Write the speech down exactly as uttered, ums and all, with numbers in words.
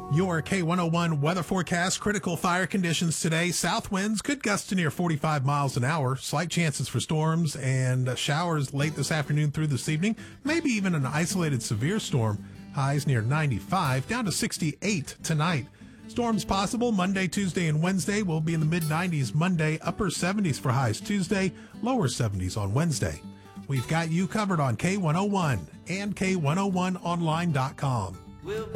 Your K one oh one weather forecast. Critical fire conditions today. South winds could gust to near forty-five miles an hour. Slight chances for storms and showers late this afternoon through this evening. Maybe even an isolated severe storm. Highs near ninety-five, down to sixty-eight tonight. Storms possible Monday, Tuesday, and Wednesday. Will be in the mid nineties Monday, upper seventies for highs Tuesday, lower seventies on Wednesday. We've got you covered on K one oh one and K one oh one online dot com. We'll